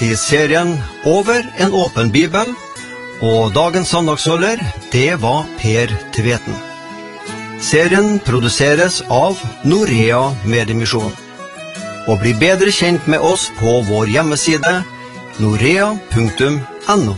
til serien Over en åpen bibel, og dagens søndagsholder, det var Per Tveten. Serien produseres av Norea Mediemisjon, og bli bedre kjent med oss på vår hjemmeside norea.no.